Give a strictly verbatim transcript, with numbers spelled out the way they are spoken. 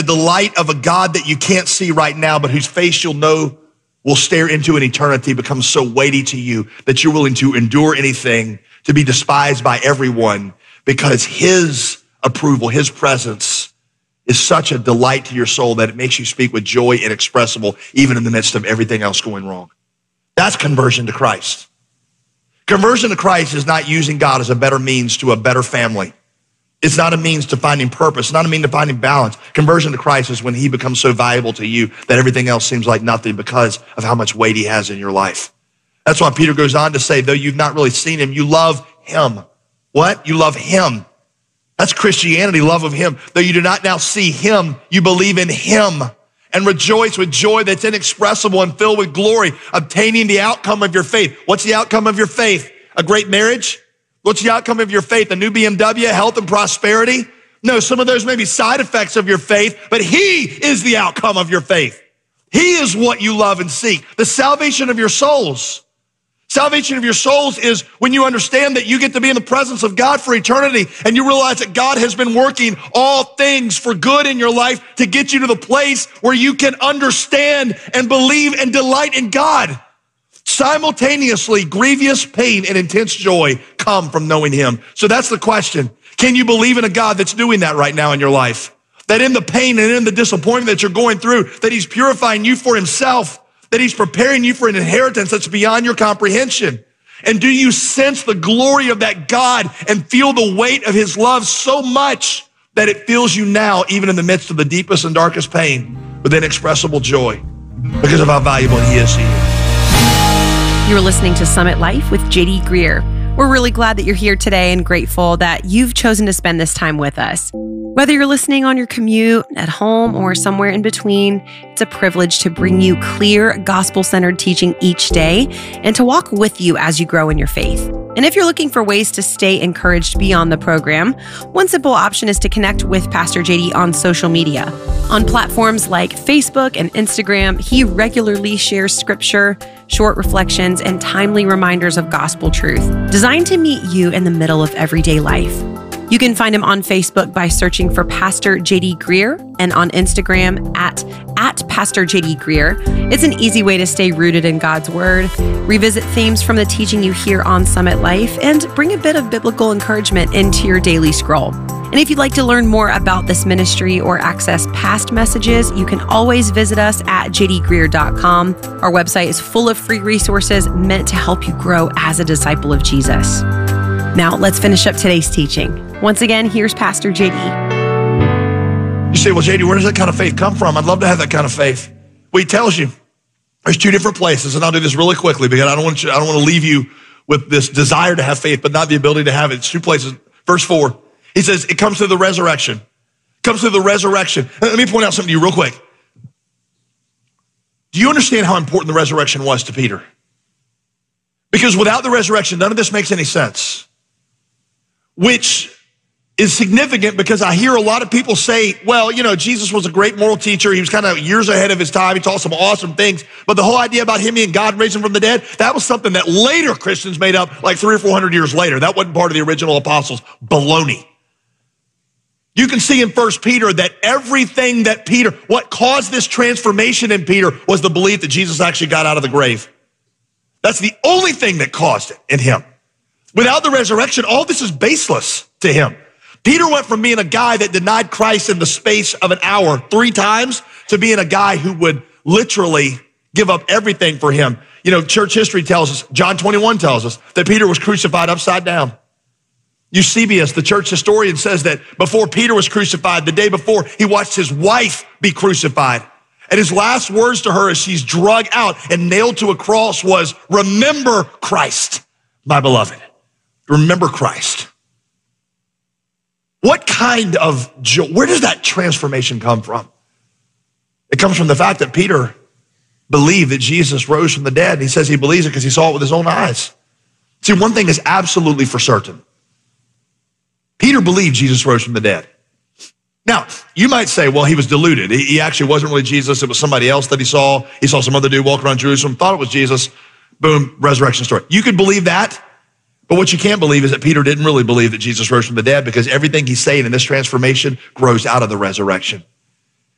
delight of a God that you can't see right now, but whose face you'll know will stare into an eternity becomes so weighty to you that you're willing to endure anything, to be despised by everyone, because his approval, his presence is such a delight to your soul that it makes you speak with joy inexpressible, even in the midst of everything else going wrong. That's conversion to Christ. Conversion to Christ is not using God as a better means to a better family. It's not a means to finding purpose. It's not a means to finding balance. Conversion to Christ is when he becomes so valuable to you that everything else seems like nothing because of how much weight he has in your life. That's why Peter goes on to say, though you've not really seen him, you love him. What? You love him. That's Christianity, love of him. Though you do not now see him, you believe in him and rejoice with joy that's inexpressible and filled with glory, obtaining the outcome of your faith. What's the outcome of your faith? A great marriage? What's the outcome of your faith? A new B M W, health and prosperity? No, some of those may be side effects of your faith, but he is the outcome of your faith. He is what you love and seek. The salvation of your souls. Salvation of your souls is when you understand that you get to be in the presence of God for eternity and you realize that God has been working all things for good in your life to get you to the place where you can understand and believe and delight in God. Simultaneously, grievous pain and intense joy come from knowing him. So that's the question. Can you believe in a God that's doing that right now in your life? That in the pain and in the disappointment that you're going through, that he's purifying you for himself, that he's preparing you for an inheritance that's beyond your comprehension. And do you sense the glory of that God and feel the weight of his love so much that it fills you now, even in the midst of the deepest and darkest pain, with inexpressible joy because of how valuable he is to you? You're listening to Summit Life with J D Greear. We're really glad that you're here today and grateful that you've chosen to spend this time with us. Whether you're listening on your commute, at home, or somewhere in between, it's a privilege to bring you clear, gospel-centered teaching each day and to walk with you as you grow in your faith. And if you're looking for ways to stay encouraged beyond the program, one simple option is to connect with Pastor J D on social media. On platforms like Facebook and Instagram, he regularly shares scripture, short reflections, and timely reminders of gospel truth, designed to meet you in the middle of everyday life. You can find him on Facebook by searching for Pastor J D Greear and on Instagram at, at Pastor J D Greear. It's an easy way to stay rooted in God's word, revisit themes from the teaching you hear on Summit Life, and bring a bit of biblical encouragement into your daily scroll. And if you'd like to learn more about this ministry or access past messages, you can always visit us at j d greear dot com. Our website is full of free resources meant to help you grow as a disciple of Jesus. Now, let's finish up today's teaching. Once again, here's Pastor J D. You say, well, J D, where does that kind of faith come from? I'd love to have that kind of faith. Well, he tells you there's two different places, and I'll do this really quickly because I don't want you, I don't want to leave you with this desire to have faith, but not the ability to have it. It's two places. Verse four, he says, it comes through the resurrection. It comes through the resurrection. Let me point out something to you real quick. Do you understand how important the resurrection was to Peter? Because without the resurrection, none of this makes any sense. Which is significant because I hear a lot of people say, well, you know, Jesus was a great moral teacher. He was kind of years ahead of his time. He taught some awesome things. But the whole idea about him being God raising from the dead, that was something that later Christians made up like three or four hundred years later. That wasn't part of the original apostles. Baloney. You can see in First Peter that everything that Peter, what caused this transformation in Peter was the belief that Jesus actually got out of the grave. That's the only thing that caused it in him. Without the resurrection, all this is baseless to him. Peter went from being a guy that denied Christ in the space of an hour three times to being a guy who would literally give up everything for him. You know, church history tells us, John twenty-one tells us that Peter was crucified upside down. Eusebius, the church historian, says that before Peter was crucified, the day before, he watched his wife be crucified. And his last words to her as she's drug out and nailed to a cross was, remember Christ, my beloved. Remember Christ. What kind of joy, where does that transformation come from? It comes from the fact that Peter believed that Jesus rose from the dead. And he says he believes it because he saw it with his own eyes. See, one thing is absolutely for certain. Peter believed Jesus rose from the dead. Now, you might say, well, he was deluded. He actually wasn't really Jesus. It was somebody else that he saw. He saw some other dude walking around Jerusalem, thought it was Jesus. Boom, resurrection story. You could believe that. But what you can't believe is that Peter didn't really believe that Jesus rose from the dead because everything he's saying in this transformation grows out of the resurrection.